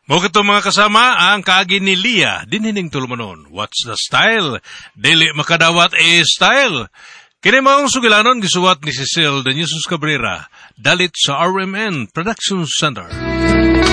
Mo kito mga kasama, ang kaagi ni Lia, dinhining tulumanon. What's the style? Dili makadawat style. Kini maong sugilanon gisuwat ni Cecil de Jesus Cabrera, dalit sa RMN Production Center.